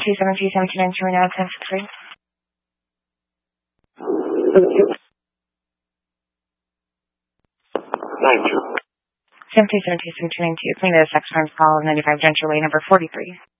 7272 now 1063. 92. 7272 clean to the sex crimes call 95 Gentry Way number 43.